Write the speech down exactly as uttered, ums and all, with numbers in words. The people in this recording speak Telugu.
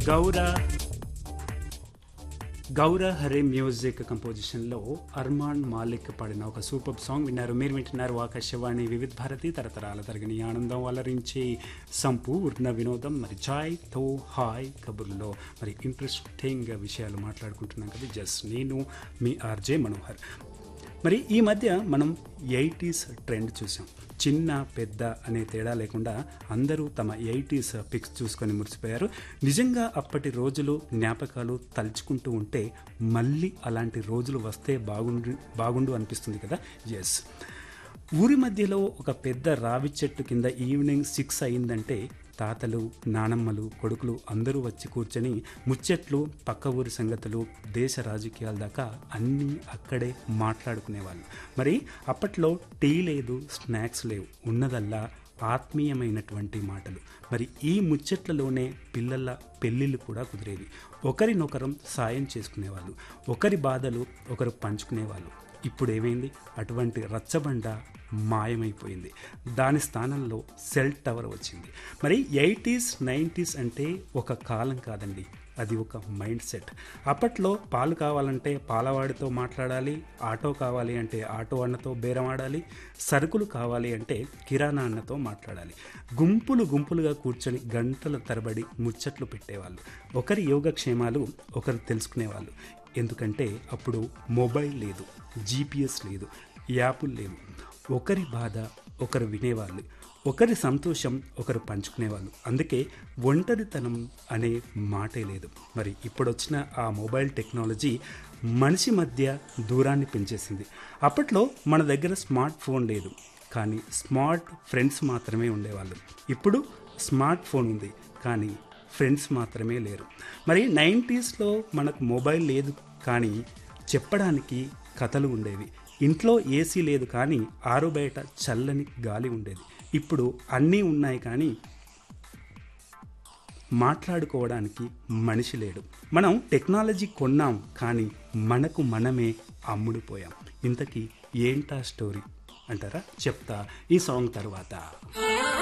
గౌర గౌర హరే మ్యూజిక్ కంపోజిషన్లో అర్మాన్ మాలిక్ పాడిన ఒక సూపర్ సాంగ్ విన్నారు. మీరు వింటున్నారు ఆకాశవాణి వివిధ భారతి తరతరాల తరగని ఆనందం అలరించి సంపూర్ణ వినోదం. మరి జాయ్ తో హాయ్ కబుర్లో మరి ఇంట్రెస్టింగ్ విషయాలు మాట్లాడుకుంటున్నాం కదా. జస్ట్ నేను మీ ఆర్జే మనోహర్. మరి ఈ మధ్య మనం ఎయిటీస్ ట్రెండ్ చూసాం. చిన్న పెద్ద అనే తేడా లేకుండా అందరూ తమ ఎయిటీస్ పిక్స్ చూసుకొని మురిసిపోయారు. నిజంగా అప్పటి రోజులు జ్ఞాపకాలు తలుచుకుంటూ ఉంటే మళ్ళీ అలాంటి రోజులు వస్తే బాగుండు బాగుండు అనిపిస్తుంది కదా. ఎస్, ఊరి మధ్యలో ఒక పెద్ద రావి చెట్టు కింద ఈవినింగ్ సిక్స్ అయిందంటే తాతలు నానమ్మలు కొడుకులు అందరూ వచ్చి కూర్చొని ముచ్చట్లు, పక్క ఊరి సంగతులు, దేశ రాజకీయాల దాకా అన్నీ అక్కడే మాట్లాడుకునేవాళ్ళు. మరి అప్పట్లో టీ లేదు, స్నాక్స్ లేవు, ఉన్నదల్లా ఆత్మీయమైనటువంటి మాటలు. మరి ఈ ముచ్చట్లలోనే పిల్లల పెళ్ళిళ్ళు కూడా కుదిరేవి. ఒకరినొకరం సాయం చేసుకునేవాళ్ళు, ఒకరి బాధలు ఒకరు పంచుకునేవాళ్ళు. ఇప్పుడు ఏమైంది? అటువంటి రచ్చబండ మాయమైపోయింది. దాని స్థానంలో సెల్ టవర్ వచ్చింది. మరి ఎయిటీస్ నైంటీస్ అంటే ఒక కాలం కాదండి, అది ఒక మైండ్ సెట్. అప్పట్లో పాలు కావాలంటే పాలవాడితో మాట్లాడాలి, ఆటో కావాలి అంటే ఆటో అన్నతో బేరం ఆడాలి, సరుకులు కావాలి అంటే కిరాణా అన్నతో మాట్లాడాలి. గుంపులు గుంపులుగా కూర్చొని గంటల తరబడి ముచ్చట్లు పెట్టేవాళ్ళు. ఒకరి యోగక్షేమాలు ఒకరు తెలుసుకునేవాళ్ళు. ఎందుకంటే అప్పుడు మొబైల్ లేదు, జీపీఎస్ లేదు, యాపులు లేవు. ఒకరి బాధ ఒకరు వినేవాళ్ళు, ఒకరి సంతోషం ఒకరు పంచుకునేవాళ్ళు. అందుకే ఒంటరితనం అనే మాటే లేదు. మరి ఇప్పుడొచ్చిన ఆ మొబైల్ టెక్నాలజీ మనిషి మధ్య దూరాన్ని పెంచేసింది. అప్పట్లో మన దగ్గర స్మార్ట్ ఫోన్ లేదు, కానీ స్మార్ట్ ఫ్రెండ్స్ మాత్రమే ఉండేవాళ్ళు. ఇప్పుడు స్మార్ట్ ఫోన్ ఉంది, కానీ ఫ్రెండ్స్ మాత్రమే లేరు. మరి నైంటీస్లో మనకు మొబైల్ లేదు, కానీ చెప్పడానికి కథలు ఉండేవి. ఇంట్లో ఏసీ లేదు, కానీ ఆరు బయట చల్లని గాలి ఉండేది. ఇప్పుడు అన్నీ ఉన్నాయి, కానీ మాట్లాడుకోవడానికి మనిషి లేడు. మనం టెక్నాలజీ కొన్నాం, కానీ మనకు మనమే అమ్ముడుపోయాం. ఇంతకీ ఏంటా స్టోరీ అంటారా? చెప్తా ఈ సాంగ్ తర్వాత.